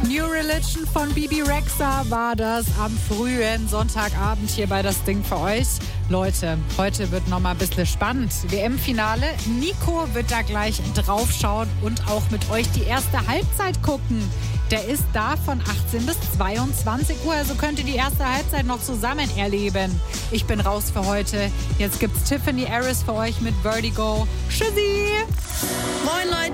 New Religion von Bibi Rexha war das am frühen Sonntagabend hier bei Das Ding für euch. Leute, heute wird nochmal ein bisschen spannend. WM-Finale. Nico wird da gleich draufschauen und auch mit euch die erste Halbzeit gucken. Der ist da von 18 bis 22 Uhr, also könnt ihr die erste Halbzeit noch zusammen erleben. Ich bin raus für heute. Jetzt gibt's Tiffany Harris für euch mit Vertigo. Tschüssi! Moin Leute!